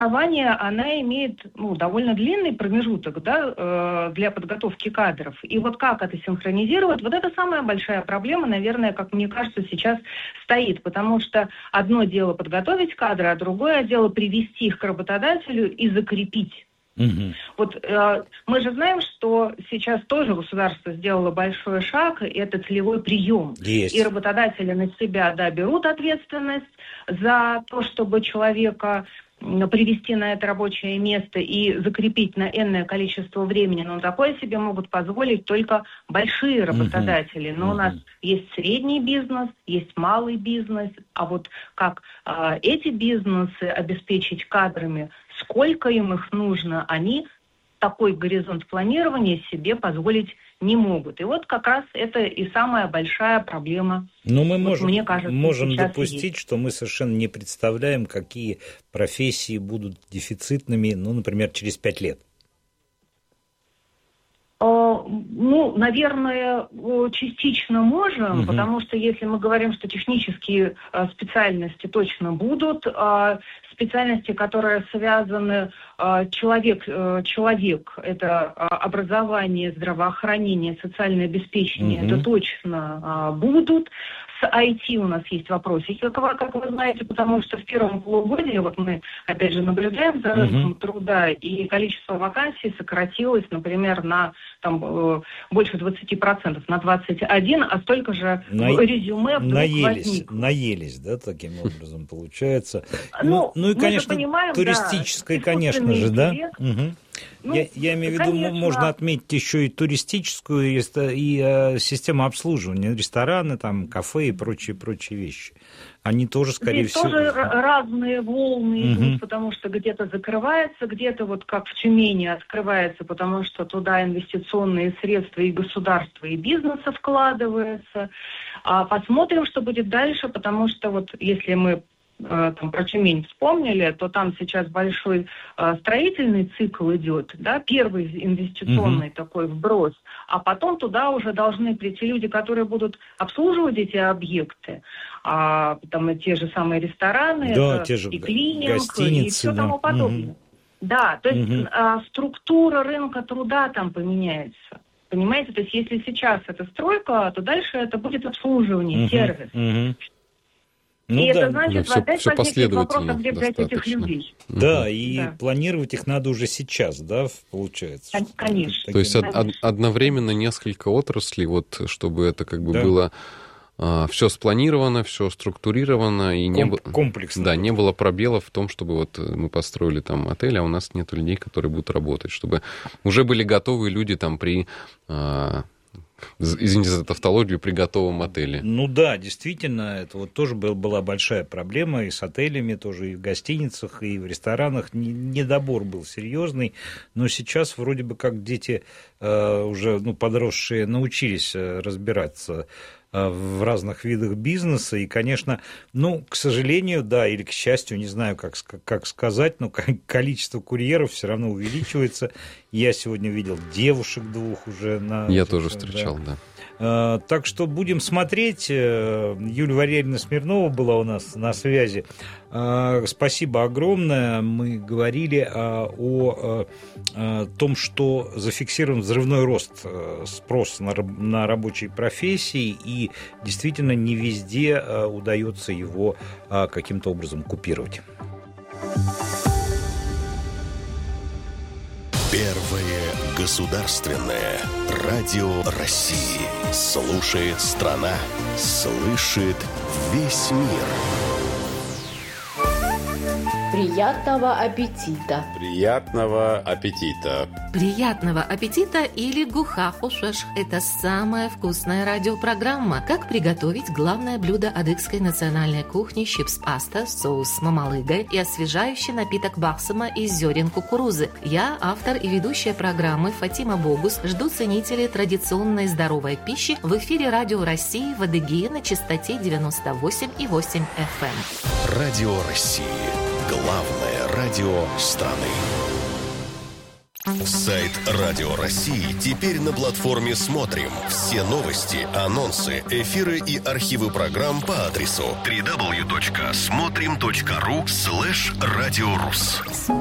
образование, она имеет довольно длинный промежуток, для подготовки кадров. И вот как это синхронизировать, вот это самая большая проблема, наверное, как мне кажется, сейчас стоит. Потому что одно дело подготовить кадры, а другое дело привести их к работодателю и закрепить. Угу. Вот мы же знаем, что сейчас тоже государство сделало большой шаг, и это целевой прием. Есть. И работодатели на себя, берут ответственность за то, чтобы человека привести на это рабочее место и закрепить на энное количество времени. Но такое себе могут позволить только большие работодатели. Но у нас есть средний бизнес, есть малый бизнес. А вот как эти бизнесы обеспечить кадрами, сколько им их нужно, они такой горизонт планирования себе позволить не могут. И вот как раз это и самая большая проблема. Но мы мне кажется, можем допустить, что мы совершенно не представляем, какие профессии будут дефицитными, например, через 5 лет. Наверное, частично можем, потому что если мы говорим, что технические специальности точно будут, специальности, которые связаны человек, это образование, здравоохранение, социальное обеспечение, это точно будут. С IT у нас есть вопросики, как вы знаете, потому что в первом полугодии, вот мы, опять же, наблюдаем за рынком труда, и количество вакансий сократилось, например, на больше 20%, на 21%, а столько же резюме вдруг возникло. Наелись, таким образом получается. И, конечно, понимаем, туристическое, конечно же, да? Я имею в виду, конечно. можно отметить еще и туристическую, и систему обслуживания, рестораны, кафе и прочие вещи. Они тоже, скорее Здесь всего... тоже разные волны идут, потому что где-то закрывается, где-то вот как в Тюмени открывается, потому что туда инвестиционные средства и государство, и бизнеса вкладывается. Посмотрим, что будет дальше, потому что вот если мы про Тюмень вспомнили, то там сейчас большой строительный цикл идет, первый инвестиционный такой вброс, а потом туда уже должны прийти люди, которые будут обслуживать эти объекты, и те же самые рестораны, те же и клининг, гостиницы, и все тому подобное. То есть структура рынка труда там поменяется. Понимаете, то есть если сейчас это стройка, то дальше это будет обслуживание, сервис. Это значит, опять возникнет вопрос, где взять этих людей. Планировать их надо уже сейчас, получается. Конечно. То есть одновременно несколько отраслей, чтобы это было все спланировано, все структурировано, и комплексно. Не было пробелов в том, чтобы мы построили отель, а у нас нет людей, которые будут работать, чтобы уже были готовы люди при... Извините за тавтологию, при готовом отеле. Действительно, это тоже была большая проблема и с отелями тоже, и в гостиницах, и в ресторанах. Недобор был серьезный, но сейчас вроде бы как дети уже подросшие научились разбираться в разных видах бизнеса, и, конечно, к сожалению, или к счастью, не знаю, как сказать, но количество курьеров все равно увеличивается. Я сегодня видел девушек 2 уже. Я тоже встречал, да. Так что будем смотреть. Юлия Валерьевна Смирнова была у нас на связи. Спасибо огромное. Мы говорили о том, что зафиксирован взрывной рост спроса на рабочие профессии, и действительно не везде удается его каким-то образом купировать. Первое государственное радио России. Слушает страна, слышит весь мир. Приятного аппетита! Приятного аппетита! Приятного аппетита или гухахушеш – это самая вкусная радиопрограмма. Как приготовить главное блюдо адыгской национальной кухни чипс-паста, соус с мамалыгой и освежающий напиток бахсама из зерен кукурузы. Я, автор и ведущая программы Фатима Богус, жду ценителей традиционной здоровой пищи в эфире Радио России в Адыгее на частоте 98,8 FM. Радио России. Главное радио страны. Сайт Радио России теперь на платформе «Смотрим». Все новости, анонсы, эфиры и архивы программ по адресу www.смотрим.ру/радиорус.